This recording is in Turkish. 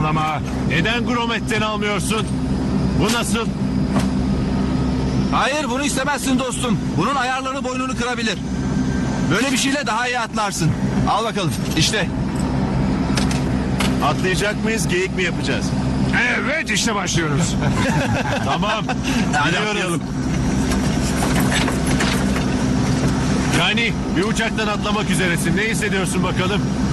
saçmalama. Neden Gromet'ten almıyorsun? Bu nasıl? Hayır, bunu istemezsin dostum. Bunun ayarları boynunu kırabilir. Böyle bir şeyle daha iyi atlarsın. Al bakalım işte. Atlayacak mıyız, geyik mi yapacağız? Evet, işte başlıyoruz. Tamam. Hadi Gidiyoruz. atlayalım. Yani bir uçaktan atlamak üzeresin. Ne hissediyorsun bakalım?